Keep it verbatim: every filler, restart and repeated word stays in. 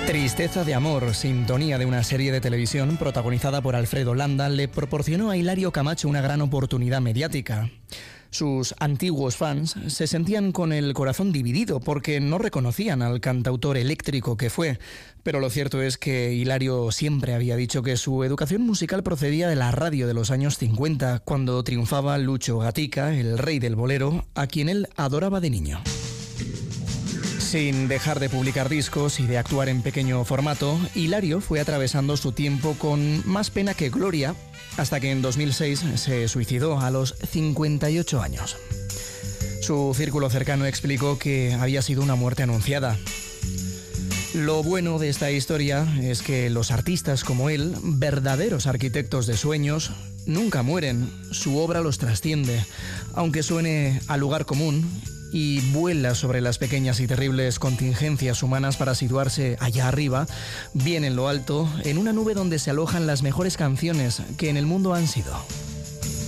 Tristeza de amor, sintonía de una serie de televisión protagonizada por Alfredo Landa, le proporcionó a Hilario Camacho una gran oportunidad mediática. Sus antiguos fans se sentían con el corazón dividido porque no reconocían al cantautor eléctrico que fue. Pero lo cierto es que Hilario siempre había dicho que su educación musical procedía de la radio de los años cincuenta, cuando triunfaba Lucho Gatica, el rey del bolero, a quien él adoraba de niño. Sin dejar de publicar discos y de actuar en pequeño formato, Hilario fue atravesando su tiempo con más pena que gloria, hasta que en dos mil seis se suicidó a los cincuenta y ocho años. Su círculo cercano explicó que había sido una muerte anunciada. Lo bueno de esta historia es que los artistas como él, verdaderos arquitectos de sueños, nunca mueren, su obra los trasciende, aunque suene a lugar común, y vuela sobre las pequeñas y terribles contingencias humanas para situarse allá arriba, bien en lo alto, en una nube donde se alojan las mejores canciones que en el mundo han sido.